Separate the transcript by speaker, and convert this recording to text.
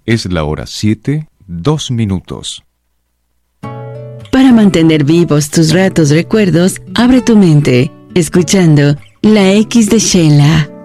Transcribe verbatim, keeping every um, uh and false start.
Speaker 1: Es la hora siete, dos minutos.
Speaker 2: Para mantener vivos tus ratos recuerdos, abre tu mente, escuchando La X de Sheila.